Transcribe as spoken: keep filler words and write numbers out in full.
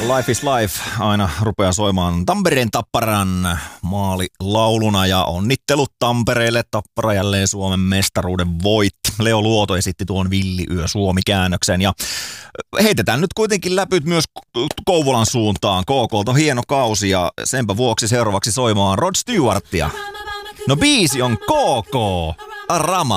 Life is Life aina rupeaa soimaan Tampereen Tapparan maalilauluna ja onnittelut Tampereelle. Tappara jälleen Suomen mestaruuden voitti. Leo Luoto esitti tuon Villiyö Suomi-käännöksen ja heitetään nyt kuitenkin läpyt myös Kouvolan suuntaan. K K:lta on hieno kausi ja senpä vuoksi seuraavaksi soimaan Rod Stewartia. No biisi on K K Rama.